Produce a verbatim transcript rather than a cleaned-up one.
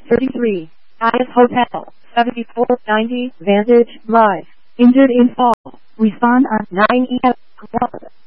thirty-three. Hyatt Hotel, seventy-four ninety Vantage Live. Injured in fall. Respond at nine E M tomorrow.